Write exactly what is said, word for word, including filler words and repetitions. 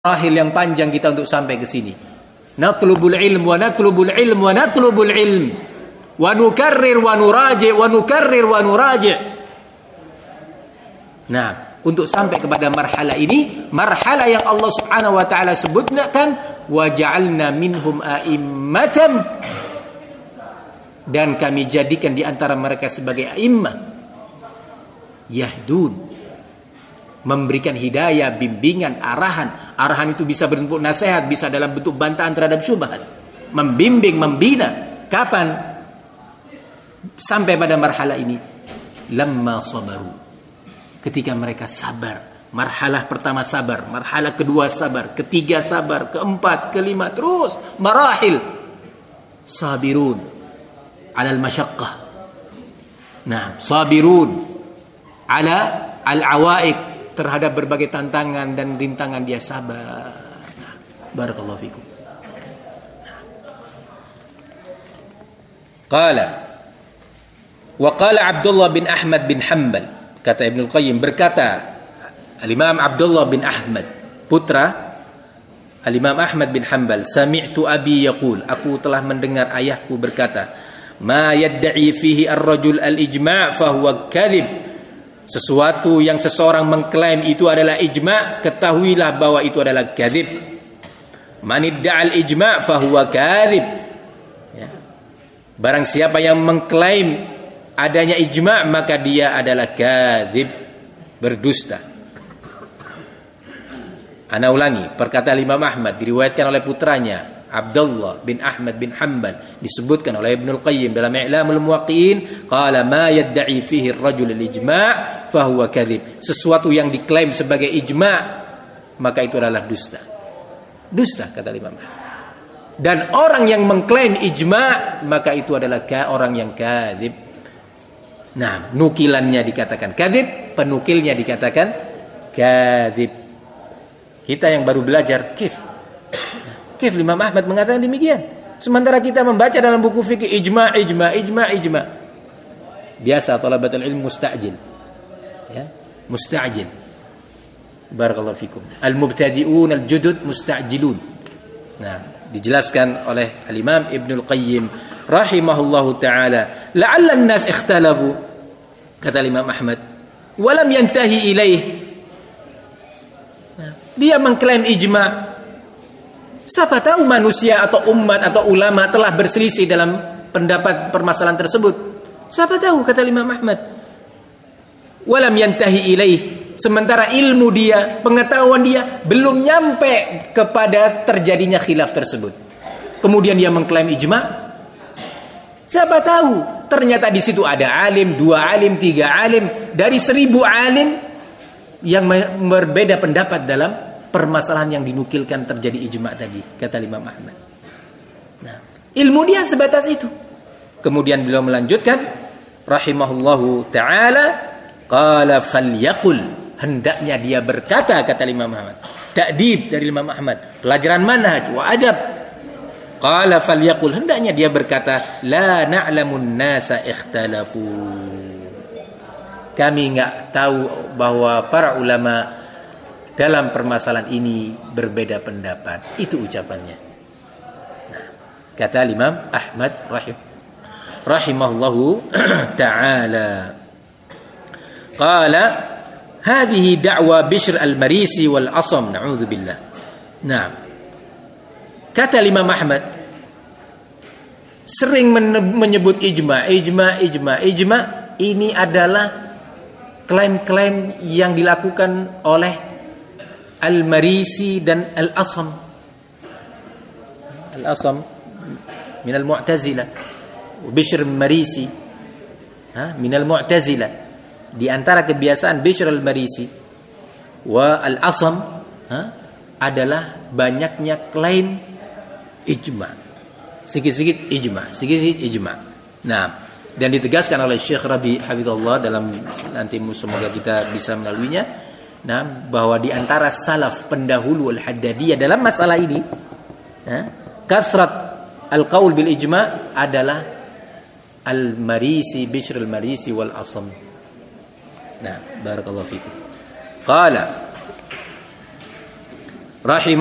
marahil yang panjang kita untuk sampai ke sini. Natlubul ilm wa natlubul ilm wa natlubul ilm wa nukarrir wa nuraji' wa nukarrir wa nuraji'. Nah, untuk sampai kepada marhala ini, marhala yang Allah Subhanahu wa taala sebutkan, wa ja'alna minhum a'immatan, dan kami jadikan di antara mereka sebagai a'immah yahdun, memberikan hidayah, bimbingan, arahan. Arahan itu bisa berbentuk nasihat, bisa dalam bentuk bantahan terhadap syubhat. Membimbing, membina. Kapan? Sampai pada marhala ini. Lamma sabaru. Ketika mereka sabar. Marhalah pertama sabar, marhalah kedua sabar, ketiga sabar, keempat, kelima, terus marahil. Sabirun alal masyaqqah. Nah, sabirun ala al-awaiq, terhadap berbagai tantangan dan rintangan dia sabar. Nah, barakallahu fikum. Nah. Qala wa qala Abdullah bin Ahmad bin Hanbal, kata Ibnu Qayyim, berkata Al-Imam Abdullah bin Ahmad, putra Al-Imam Ahmad bin Hanbal, sami'tu abi yaqul, aku telah mendengar ayahku berkata, ma yadda'i fihi ar-rajul al-ijma' fa huwa kadhib. Sesuatu yang seseorang mengklaim itu adalah ijma', ketahuilah bahwa itu adalah kadzib. Man idda'al ijma' fahuwa kadzib. Ya. Barang siapa yang mengklaim adanya ijma', maka dia adalah kadzib, berdusta. Ana ulangi, perkataan Imam Ahmad diriwayatkan oleh putranya Abdullah bin Ahmad bin Hanbal, disebutkan oleh Ibnu Qayyim dalam I'lamul Muwaqqi'in, qala ma yadda'i fihi ar-rajul al-ijma' fa huwa kadzib. Sesuatu yang diklaim sebagai ijma', maka itu adalah dusta. Dusta, kata Imam Ahmad. Dan orang yang mengklaim ijma', maka itu adalah orang yang kadzib. Nah, nukilannya dikatakan kadzib, penukilnya dikatakan kadzib. Kita yang baru belajar, kif Kif Imam Ahmad mengatakan demikian. Sementara kita membaca dalam buku fikih ijma' ijma' ijma' ijma'. Biasa talabatul ilm musta'jil. Ya, musta'jil. Barakallahu fikum. Al-mubtadi'un al-judud musta'jilun. Nah, dijelaskan oleh Al-Imam Ibnu Qayyim rahimahullahu taala, la'alla an-nas ikhtalafu, kata Imam Ahmad, wa lam yantahi ilaih. Nah, dia mengklaim ijma'. Siapa tahu manusia atau umat atau ulama telah berselisih dalam pendapat permasalahan tersebut. Siapa tahu, kata Imam Ahmad. Walam yantahi ilaih. Sementara ilmu dia, pengetahuan dia belum nyampe kepada terjadinya khilaf tersebut. Kemudian dia mengklaim ijma'. Siapa tahu ternyata di situ ada alim, dua alim, tiga alim, dari seribu alim yang berbeda pendapat dalam permasalahan yang dinukilkan terjadi ijma' tadi, kata Imam Ahmad. Nah, ilmu dia sebatas itu. Kemudian beliau melanjutkan rahimahullahu taala, qala falyaqul, hendaknya dia berkata, kata Imam Ahmad. Ta'dib dari Imam Ahmad, pelajaran manhaj wa adab. Qala falyaqul, hendaknya dia berkata, la na'lamun nasa ikhtalafu. Kami enggak tahu bahwa para ulama dalam permasalahan ini berbeda pendapat. Itu ucapannya. Nah, kata Imam Ahmad rahim rahimahullahu taala, qala hadhihi da'wa Bishr al-Marisi wal Asam, na'udzubillah. Nah, kata Imam Ahmad sering menyebut ijma, ijma, ijma, ijma. Ini adalah klaim-klaim yang dilakukan oleh Al-Marisi dan Al-Asam. Al-Asam min al-Mu'tazilah, Bishr al-Marisi ha min al-Mu'tazilah. Di antara kebiasaan Bishr al-Marisi wa Al-Asam ha adalah banyaknya klaim ijma. Sikit-sikit ijma, sikit-sikit ijma. Nah, dan ditegaskan oleh Syekh Rabi hafizallah dalam, nanti semoga kita bisa melaluinya. Nah, bahwa di antara salaf pendahulu al-Haddadiyah dalam masalah ini, nah, kathrat al-qaul bil ijma' adalah al-Marisi, Bishr al-Marisi wal Asam. Nah, barakallahu fikum. Qala rahimah